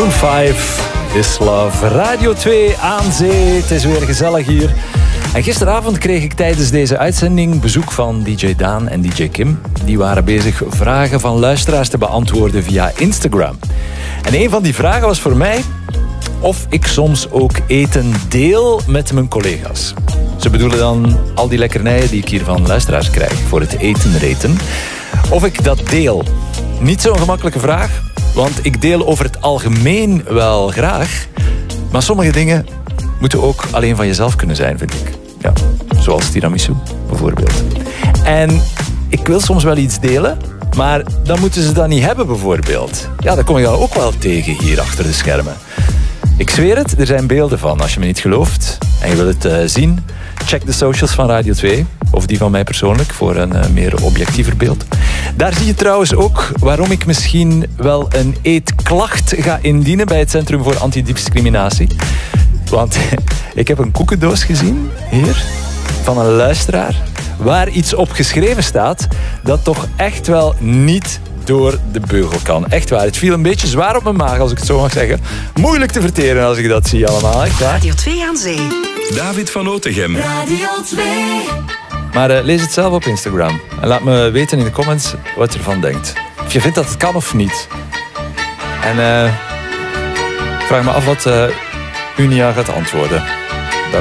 Maroon 5, This Love. Radio 2 aan zee. Het is weer gezellig hier. En gisteravond kreeg ik tijdens deze uitzending bezoek van DJ Daan en DJ Kim. Die waren bezig vragen van luisteraars te beantwoorden via Instagram. En een van die vragen was voor mij of ik soms ook eten deel met mijn collega's. Ze bedoelen dan al die lekkernijen die ik hier van luisteraars krijg voor het eten. Of ik dat deel. Niet zo'n gemakkelijke vraag, want ik deel over het algemeen wel graag. Maar sommige dingen moeten ook alleen van jezelf kunnen zijn, vind ik. Ja, zoals tiramisu, bijvoorbeeld. En ik wil soms wel iets delen, maar dan moeten ze dat niet hebben, bijvoorbeeld. Ja, dat kom je dan ook wel tegen hier achter de schermen. Ik zweer het, er zijn beelden van. Als je me niet gelooft en je wil het zien, check de socials van Radio 2. Of die van mij persoonlijk, voor een meer objectiever beeld. Daar zie je trouwens ook waarom ik misschien wel een eetklacht ga indienen bij het Centrum voor Antidiscriminatie. Want ik heb een koekendoos gezien, hier, van een luisteraar, waar iets op geschreven staat dat toch echt wel niet door de beugel kan. Echt waar, het viel een beetje zwaar op mijn maag, als ik het zo mag zeggen. Moeilijk te verteren als ik dat zie allemaal, echt waar. Radio 2 aan zee. David van Otegem. Radio 2. Maar lees het zelf op Instagram. En laat me weten in de comments wat je ervan denkt. Of je vindt dat het kan of niet. En vraag me af wat Unia gaat antwoorden.